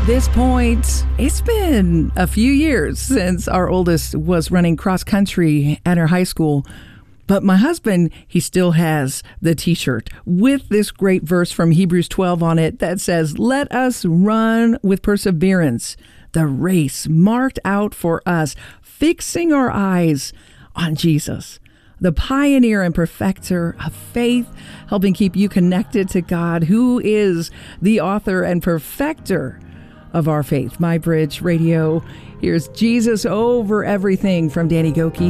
This point, it's been a few years since our oldest was running cross country at her high school. But my husband, he still has the t-shirt with this great verse from Hebrews 12 on it that says, "Let us run with perseverance the race marked out for us, fixing our eyes on Jesus, the pioneer and perfecter of faith, helping keep you connected to God, who is the author and perfecter of our faith." My Bridge Radio. Here's Jesus Over Everything from Danny Gokey.